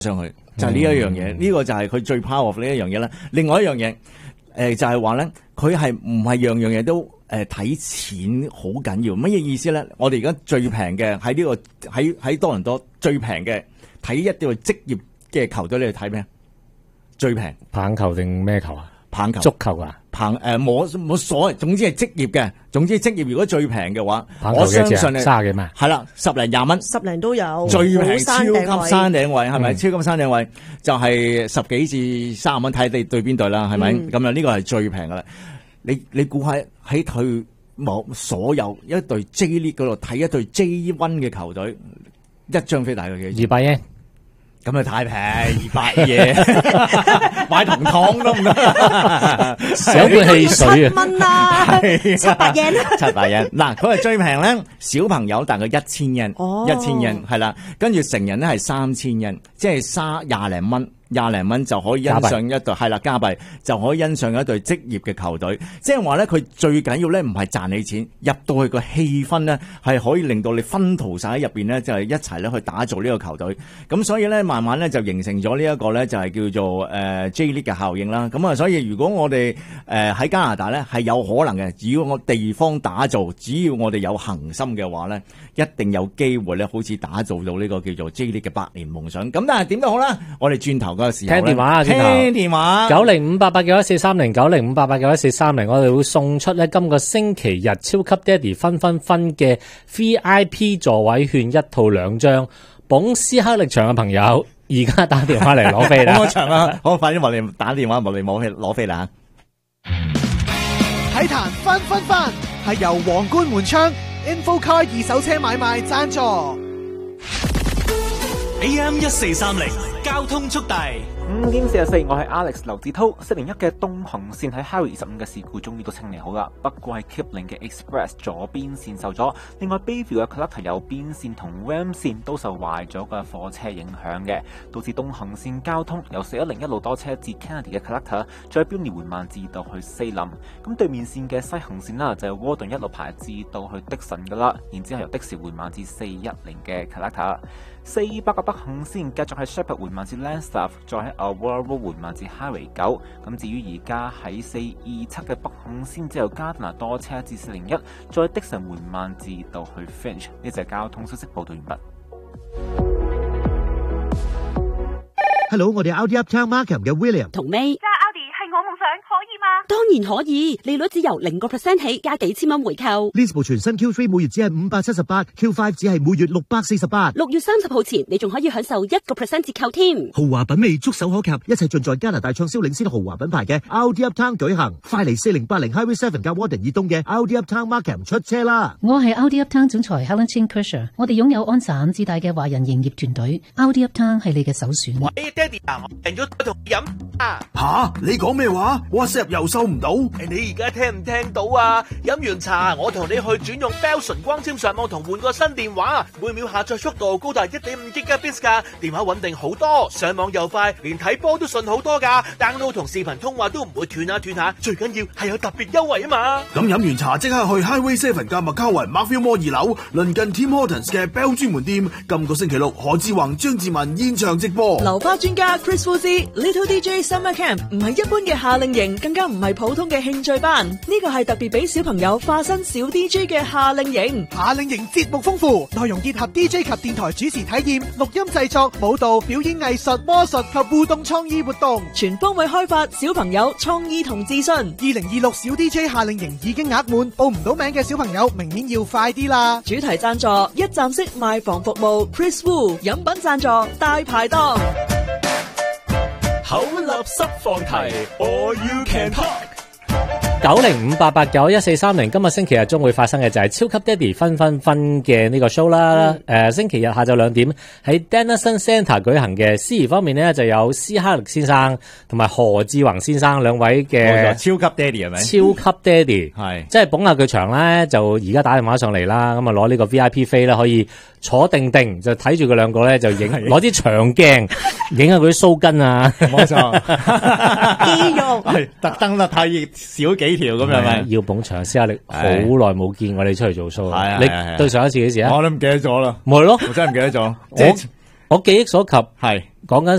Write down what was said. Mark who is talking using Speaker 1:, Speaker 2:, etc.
Speaker 1: 上去，就係呢一樣嘢。呢個就係佢最 power of 呢一樣嘢啦。另外一樣嘢，就係話咧，佢係唔係樣樣嘢都睇錢好緊要？乜嘢意思咧？我哋而家最平嘅喺呢個喺多倫多最平嘅睇一隊職業嘅球隊，你去睇咩？最平
Speaker 2: 棒球定咩球啊？
Speaker 1: 棒球、
Speaker 2: 足球啊？
Speaker 1: 冇所謂，總之係職業嘅。總之職業如果最平嘅話，
Speaker 2: 棒球
Speaker 1: 我相信你
Speaker 2: 30幾蚊，
Speaker 1: 係啦，10零20蚊
Speaker 3: ，10零都有。
Speaker 1: 最平超級山頂位係咪？
Speaker 2: 嗯
Speaker 1: 超級山頂位就係10幾至30蚊，睇你對邊隊啦，係咪？咁啊呢個係最平噶啦。你估下喺佢所有一隊 J League 嗰度睇一隊 J1 嘅球隊，一張飛大概幾
Speaker 2: 200円。
Speaker 1: 咁啊太平，200嘢買同糖都唔得，
Speaker 2: 有罐汽水啊
Speaker 3: ！7蚊啦，700円
Speaker 1: ，700円。嗱，佢係最平咧，小朋友大概1000円，1000円係啦，跟住成人咧係3000円，即係20零蚊。20零蚊就可以欣賞一隊係啦，加幣就可以欣賞一隊職業嘅球隊。即係話咧，佢最緊要咧唔係賺你錢，入到去個氣氛咧係可以令到你薰陶晒喺入邊咧，就係一齊咧去打造呢個球隊。咁所以咧，慢慢咧就形成咗呢一個咧就係叫做J League 嘅效應啦。咁啊，所以如果我哋喺加拿大咧係有可能嘅，只要我地方打造，只要我哋有恒心嘅話咧，一定有機會咧，好似打造到呢個叫做 J League 嘅百年夢想。咁但係點都好啦，我哋轉頭聽
Speaker 2: 電話啊，
Speaker 1: 聽電話
Speaker 2: 9058891430905889143，我哋會送出咧今個星期日超級爹哋分嘅 VIP 座位券1套2張，捧斯克力場嘅朋友而家打電話嚟攞飛啦！
Speaker 1: 捧場啊，好快啲我哋打電話我哋攞飛啦！
Speaker 4: 體壇分係由皇冠門窗 InfoCar 二手車買賣贊助
Speaker 5: AM 1430交通速遞。
Speaker 6: 5點44，我係 Alex 劉志滔。401嘅東行線喺 Highway 25嘅事故終於都清理好啦，不過係 Kipling 嘅 Express 左邊線受阻，另外 Bayview 嘅 Collector 右邊線同 Ram 線都受壞咗嘅貨車影響嘅，導致東行線交通由410一路多車至 Kennedy 嘅 Collector， 再標連緩慢至到去西林。咁對面線嘅西行線啦，就係 Warden 一路排至到去的神噶啦，然之後由的士緩慢至410嘅 Collector。400個北行線繼續喺 Shepherd 緩慢至 Langstaff， 再喺 Aurora 緩慢至 Highway 9。咁至於而家喺427嘅北行線之後，加拿多車至401，再的神緩慢至到去 Finch。呢隻交通消息報道完畢。
Speaker 7: Hello， 我哋 Audi Uptown Markham 嘅 William
Speaker 8: 同 May。我夢想可以嗎？當然可以，利率只由0% 起，加幾千蚊回購。
Speaker 7: 呢部全新 Q3 每月只係578，Q5 只係每月648。
Speaker 8: 6月30號前，你仲可以享受1% 折扣添。
Speaker 7: 豪華品味觸手可及，一切盡在加拿大暢銷領先豪華品牌嘅 Audi Uptown 舉行。快嚟4080 Highway 7加 Warden 以東嘅 Audi Uptown Markham 出車啦！
Speaker 9: 我係 Audi Uptown 總裁 Helen Chin Kershaw， 我哋擁有安省至大嘅華人營業團隊 ，Audi Uptown 係你嘅首選。
Speaker 10: 喂，爹哋啊，我訂咗同你飲啊！
Speaker 11: 吓，你講咩話 ？WhatsApp 又收唔到？
Speaker 10: 你而家聽唔聽到啊？飲完茶，我同你去轉用 Bell 純光纖上網同換個新電話，每秒下載速度高達 1.5 Gbps 噶，電話穩定好多，上網又快，連睇波都順好多噶 ，download 同視頻通話都唔會斷下，最緊要係有特別優惠啊嘛！
Speaker 11: 咁飲完茶即刻去 Highway 7加麥卡雲 Markville Mall 2樓，鄰近 Tim Hortons 嘅 Bell 專門店，今個星期6何志宏、張志文現場直播。
Speaker 3: 流花專家 Chris Woodsy Little DJ Summer Camp 唔係一般嘅夏令營，更加唔係普通嘅興趣班，呢個係特別俾小朋友化身小 DJ 嘅夏令營。
Speaker 4: 夏令營節目豐富，內容結合 DJ 及電台主持體驗、錄音製作、舞蹈、表演藝術、魔術及互動創意活動，
Speaker 3: 全方位開發小朋友創意同自信。
Speaker 4: 2026小 DJ 夏令營已經額滿，報唔到名嘅小朋友明年要快啲啦！
Speaker 3: 主題贊助一站式賣房服務 Chris Wu， 飲品贊助大排檔。
Speaker 5: 口立濕放題 All You Can Talk。
Speaker 2: 905889143，今日星期日將會發生嘅就係超級爹哋分嘅呢個 show 啦。星期日下晝2點喺 Denison Centre 舉行嘅。司儀方面呢，就有斯克力先生同埋何志宏先生兩位嘅
Speaker 1: 超級爹哋係咪？
Speaker 2: 超級爹哋
Speaker 1: 係，
Speaker 2: 即係捧下佢場咧，就而家打電話上嚟啦。咁啊攞呢個 VIP 飛咧，可以坐定定就睇住佢兩個咧，就影攞啲長鏡影下佢啲鬚根啊，
Speaker 1: 冇錯，
Speaker 3: 肌肉
Speaker 1: 係特登啦，太少幾條咁樣咪？
Speaker 2: 要捧場斯克力，好耐冇見我哋出嚟做 show 啦。
Speaker 1: 你
Speaker 2: 對上一次幾時啊？
Speaker 1: 我都唔記得咗啦，
Speaker 2: 咪係咯，
Speaker 1: 我真係唔記得咗。
Speaker 2: 我記憶所及
Speaker 1: 係
Speaker 2: 講緊